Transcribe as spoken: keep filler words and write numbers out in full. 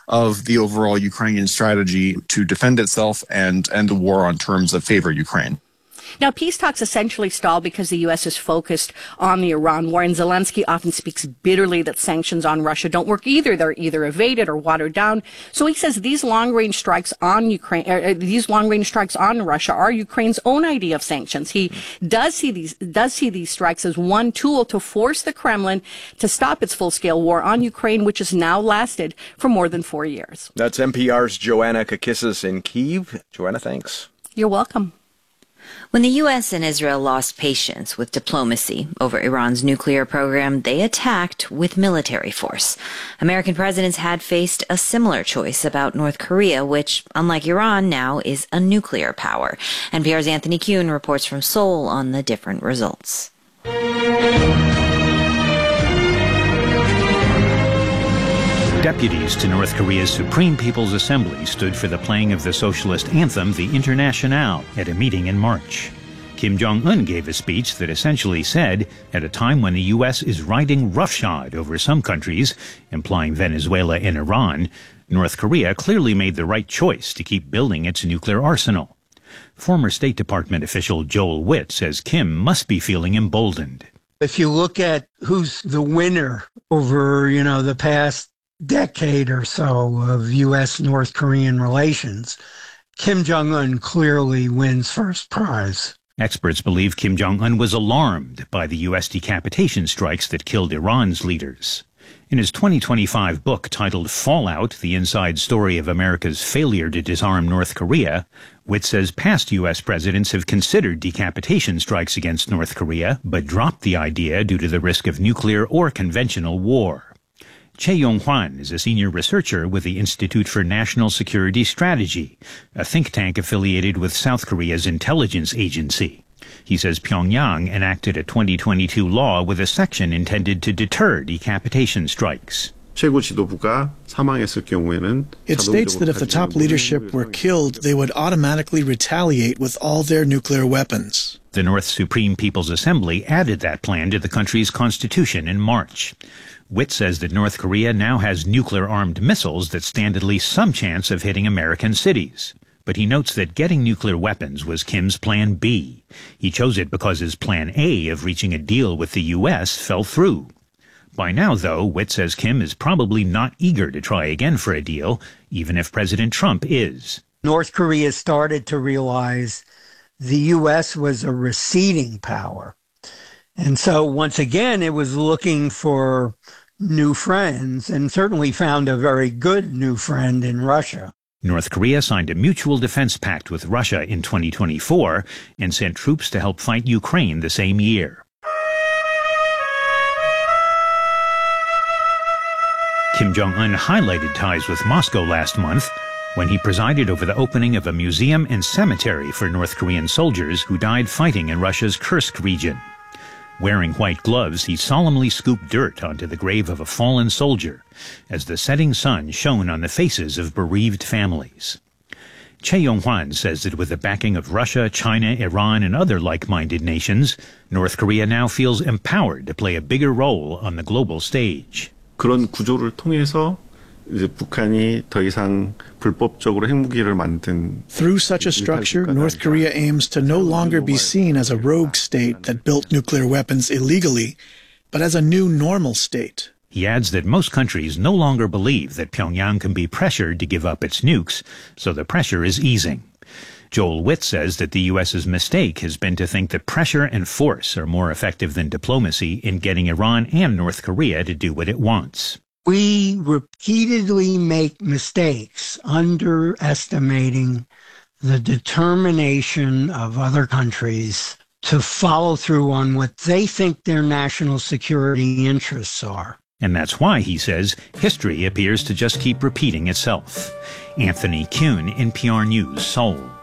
of the overall Ukrainian strategy to defend itself and end the war on terms that favor Ukraine. Now, peace talks essentially stalled because the U S is focused on the Iran war, and Zelensky often speaks bitterly that sanctions on Russia don't work either. They're either evaded or watered down. So he says these long-range strikes on Ukraine, uh, these long-range strikes on Russia are Ukraine's own idea of sanctions. He does see these does see these strikes as one tool to force the Kremlin to stop its full-scale war on Ukraine, which has now lasted for more than four years. That's N P R's Joanna Kakissis in Kyiv. Joanna, thanks. You're welcome. When the U S and Israel lost patience with diplomacy over Iran's nuclear program, they attacked with military force. American presidents had faced a similar choice about North Korea, which, unlike Iran, now is a nuclear power. N P R's Anthony Kuhn reports from Seoul on the different results. Deputies to North Korea's Supreme People's Assembly stood for the playing of the socialist anthem, the Internationale, at a meeting in March. Kim Jong-un gave a speech that essentially said, at a time when the U S is riding roughshod over some countries, implying Venezuela and Iran, North Korea clearly made the right choice to keep building its nuclear arsenal. Former State Department official Joel Witt says Kim must be feeling emboldened. If you look at who's the winner over, you know, the past decade or so of U S North Korean relations, Kim Jong-un clearly wins first prize. Experts believe Kim Jong-un was alarmed by the U S decapitation strikes that killed Iran's leaders. In his twenty twenty-five book titled Fallout, The Inside Story of America's Failure to Disarm North Korea, Witt says past U S presidents have considered decapitation strikes against North Korea, but dropped the idea due to the risk of nuclear or conventional war. Chae Yong-hwan is a senior researcher with the Institute for National Security Strategy, a think tank affiliated with South Korea's intelligence agency. He says Pyongyang enacted a twenty twenty-two law with a section intended to deter decapitation strikes. It states that if the top leadership were killed, they would automatically retaliate with all their nuclear weapons. The North Supreme People's Assembly added that plan to the country's constitution in March. Witt says that North Korea now has nuclear-armed missiles that stand at least some chance of hitting American cities. But he notes that getting nuclear weapons was Kim's plan B. He chose it because his plan A of reaching a deal with the U S fell through. By now, though, Witt says Kim is probably not eager to try again for a deal, even if President Trump is. North Korea started to realize the U S was a receding power. And so once again, it was looking for new friends, and certainly found a very good new friend in Russia. North Korea signed a mutual defense pact with Russia in twenty twenty-four and sent troops to help fight Ukraine the same year. Kim Jong-un highlighted ties with Moscow last month when he presided over the opening of a museum and cemetery for North Korean soldiers who died fighting in Russia's Kursk region. Wearing white gloves, he solemnly scooped dirt onto the grave of a fallen soldier as the setting sun shone on the faces of bereaved families. Chae Yong-hwan says that with the backing of Russia, China, Iran, and other like-minded nations, North Korea now feels empowered to play a bigger role on the global stage. 그런 구조를 통해서 이제 북한이 더 이상 불법적으로 핵무기를 만든 Through such a structure, North Korea aims to no longer be seen as a rogue state that built nuclear weapons illegally, but as a new normal state. He adds that most countries no longer believe that Pyongyang can be pressured to give up its nukes, so the pressure is easing. Joel Witt says that the U S's mistake has been to think that pressure and force are more effective than diplomacy in getting Iran and North Korea to do what it wants. We repeatedly make mistakes underestimating the determination of other countries to follow through on what they think their national security interests are. And that's why, he says, history appears to just keep repeating itself. Anthony Kuhn, N P R News, Seoul.